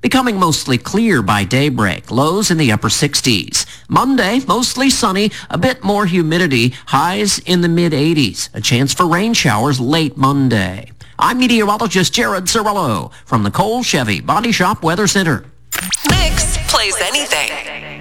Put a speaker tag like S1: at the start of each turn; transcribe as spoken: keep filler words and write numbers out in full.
S1: becoming mostly clear by daybreak, lows in the upper sixties. Monday, mostly sunny, a bit more humidity, highs in the mid eighties. A chance for rain showers late Monday. I'm meteorologist Jared Cirillo from the Cole Chevy Body Shop Weather Center.
S2: Mix plays anything.